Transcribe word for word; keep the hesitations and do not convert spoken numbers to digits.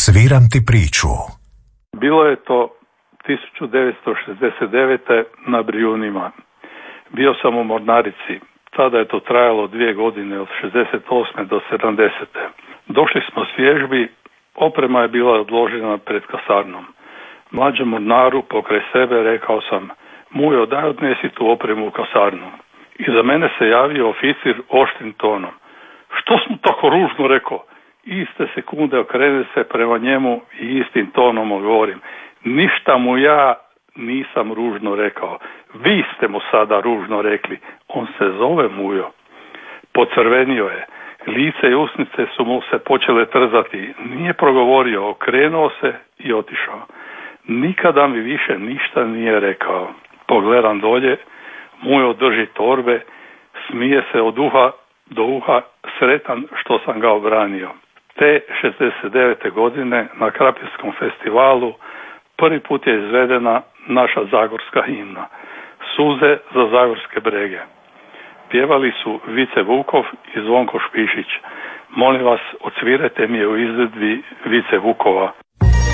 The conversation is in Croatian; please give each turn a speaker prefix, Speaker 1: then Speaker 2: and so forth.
Speaker 1: Sviram ti priču.
Speaker 2: Bilo je to tisuću devetsto šezdeset devete na Brijunima. Bio sam u mornarici. Tada je to trajalo dvije godine, od šezdeset osme do sedamdesete Došli smo s vježbi, oprema je bila odložena pred kasarnom. Mlađem mornaru pokraj sebe rekao sam: Mujo, daj odnesi tu opremu u kasarnu. Iza mene se javio oficir oštrim tonom. Što smo tako ružno, rekao. Iste sekunde okrene se prema njemu i istim tonom odgovorim: ništa mu ja nisam ružno rekao. Vi ste mu sada ružno rekli. On se zove Mujo. Pocrvenio je. Lice i usnice su mu se počele trzati. Nije progovorio, okrenuo se i otišao. Nikada mi više ništa nije rekao. Pogledam dolje, Mujo drži torbe, smije se od uha do uha, sretan što sam ga obranio. Te šezdeset devete godine na Krapinskom festivalu prvi put je izvedena naša zagorska himna Suze za zagorske brege. Pjevali su Vice Vukov i Zvonko Špišić. Molim vas, odsvirajte mi je u izvedbi Vice Vukova.